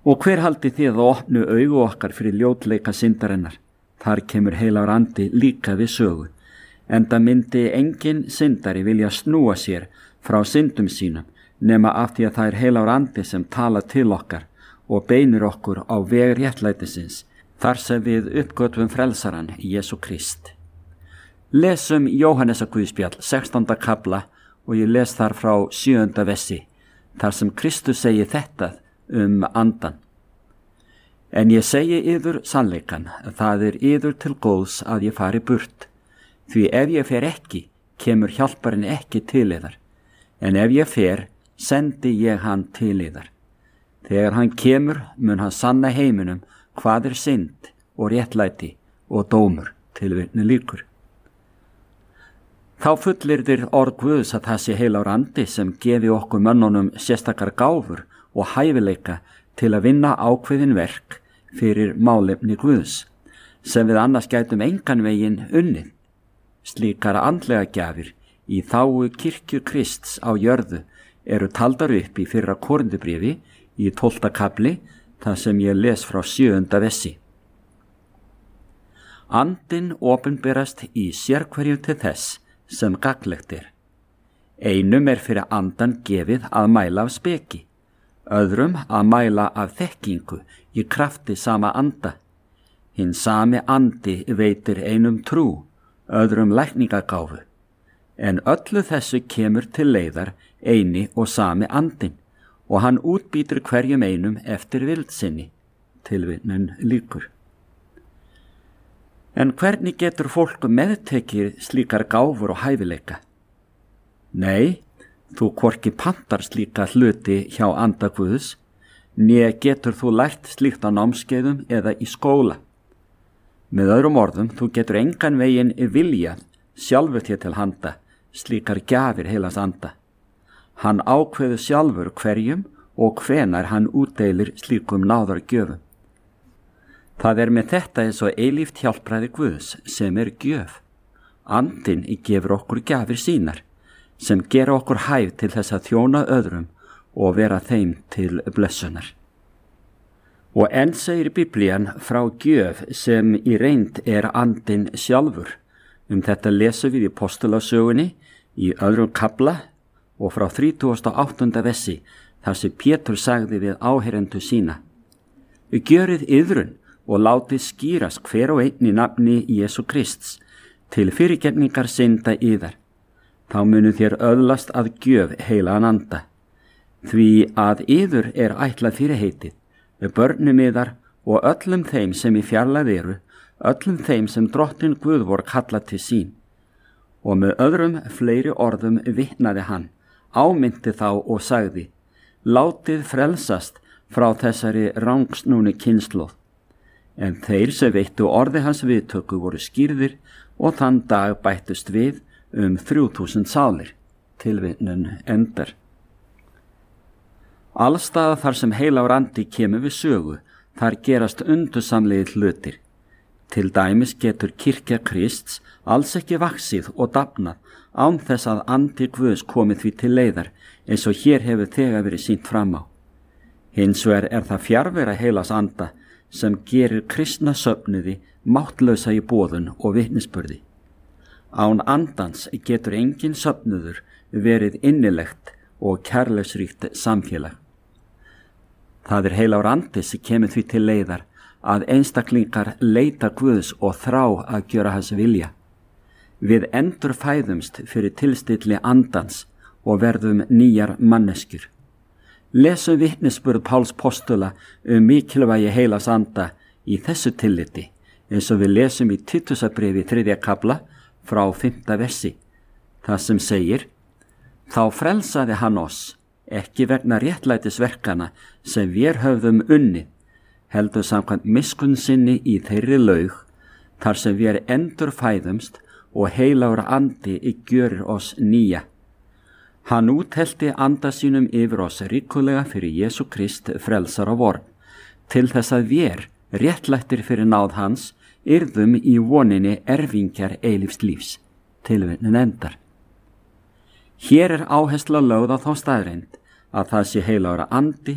Og hver haldið þið að opnu augu okkar fyrir ljótleika syndarinnar? Þar kemur heilagur andi líka við sögu, enda myndi engin syndari vilja snúa sér frá syndum sínum nema af því að það er heilagur andi sem tala til okkar og beinir okkur á veg réttlætisins, þar sem við uppgötvum frelsaran Jesú Krist. Lesum Jóhannesar Guðspjall 16. kafla og ég les þar frá 7. versi, þar sem Kristus segir þetta andan. En ég segi yður sannleikan, það er yður til góðs að ég fari burt, því ef ég fer ekki, kemur hjálparinn ekki til yðar, en ef ég fer, sendi ég hann til yðar. Þegar hann kemur, mun hann sanna heiminum hvað er synd og réttlæti og dómur, tilvitnun lýkur. Þá fullyrðir orð Guðs að það sé heilagur andi sem gefi okkur mönnunum sérstakar gáfur og hæfileika til að vinna ákveðin verk fyrir málefni Guðs, sem við annars gætum engan veginn unnið. Slíkar andlega gjafir í þágu kirkju Krists á jörðu eru taldar upp í 1. Korintubréfi í 12. kafli, þar sem ég les frá 7. versi. Andinn opinberast í sérhverju til þess sem gagnlegt er. Einum er fyrir andan gefið að mæla af speki, öðrum að mæla af þekkingu í krafti sama anda. Hinn sami andi veitir einum trú, öðrum lækningagáfu, en öllu þessu kemur til leiðar eini og sami andinn, og hann útbýtur hverjum einum eftir vild sinni, tilvitnun lýkur. En hvernig getur fólk meðtekið slíkar gáfur og hæfileika? Nei, þú hvorki pantar slíka hluti hjá anda Guðs, né getur þú lært slíkt á námskeiðum eða í skóla. Með öðrum orðum, þú getur engan veginn viljað sjálfur þér til handa slíkar gjafir heilags anda. Hann ákveður sjálfur hverjum og hvenar hann útdeilir slíkum náðargjöfum. Það er með þetta eins og eilíft hjálpræði Guðs sem er gjöf. Andinn gefur okkur gjafir sínar, sem gera okkur hæf til þess að þjóna öðrum og vera þeim til blessunar. Og enn segir Biblían frá gjöf sem í reynd er andinn sjálfur. Þetta lesum við í Postulasögunni í 2. kafla og frá 38. versi, þar sem Pétur sagði við áheyrendur sína: Gjörið iðrun og látið skýrast hver og einn í nafni Jesú Krists til fyrirgefningar synda yðar. Þá munu þér öðlast að gjöf heilagan anda, því að yður er ætlað fyrirheitið, börnum yðar og öllum þeim sem í fjarlægð eru, öllum þeim sem Drottinn Guð vor kallað til sín. Og með öðrum fleiri orðum vitnaði hann, áminnti þá og sagði: Látið frelsast frá þessari rangsnúni kynslóð. En þeir sem veittu orði hans viðtöku voru skýrðir og þann dag bættust við 3000 sálir, tilvitnun endar. Allstaða þar sem heilagur andi kemur við sögu, þar gerast undursamlegir hlutir. Til dæmis getur kirkja Krists alls ekki vaxið og dafnað án þess að andi Guðs komið því til leiðar, eins og hér hefur þegar verið sýnt fram á. Hins vegar er það fjarvera heilags anda sem gerir kristna söfnuði máttlausa í boðun og vitnisburði. Án andans getur engin söfnuður verið innilegt og kærleiksríkt samfélag. Það er heilagur andi sem kemur því til leiðar að einstaklingar leita Guðs og þrá að gjöra hans vilja. Við endurfæðumst fyrir tilstilli andans og verðum nýjar manneskjur. Lesum vitnisburð Páls postula mikilvægi heilags anda í þessu tilliti, eins og við lesum í Títusarbréfi 3. kafla frá 5. versi, það sem segir: Þá frelsaði hann oss, ekki vegna réttlætisverkana sem við höfðum unnið, heldur samkvæmt miskunn sinni í þeirri laug, þar sem við endurfæðumst og heilagur andi gjörir oss nýja. Hann úthelti anda sínum yfir oss ríkulega fyrir Jesú Krist frelsara vor, til þess að við, réttlættir fyrir náð hans, yrðum í voninni erfingjar eilífs lífs, tilvitnun endar. Hér er áhersla lögð á þá staðreynd að það sé heilagur andi